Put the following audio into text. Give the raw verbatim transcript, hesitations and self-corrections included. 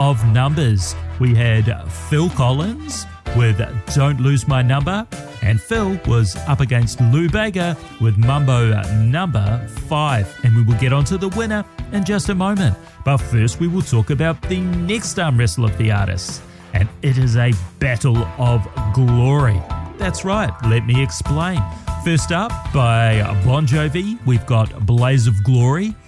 of Numbers. We had Phil Collins with Don't Lose My Number, and Phil was up against Lou Bega with Mambo number five. And we will get on to the winner in just a moment. But first we will talk about the next arm wrestle of the artists, and it is a battle of glory. That's right, let me explain. First up, by Bon Jovi, we've got Blaze of Glory,